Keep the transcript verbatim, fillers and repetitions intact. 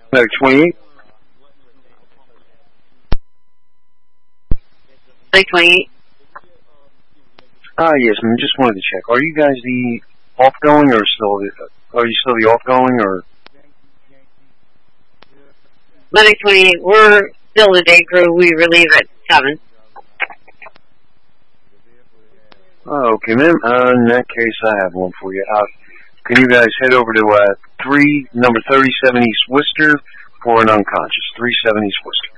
Medic twenty-eight. Medic twenty-eight. Ah, yes, I just wanted to check. Are you guys the off-going or still the, are you still the off-going or? Medic twenty-eight, we're still the day crew. We relieve at seven. Oh, okay, ma'am. Uh, in that case, I have one for you. Uh, can you guys head over to uh, three, number thirty-seven East Worcester for an unconscious? three seventy East Worcester.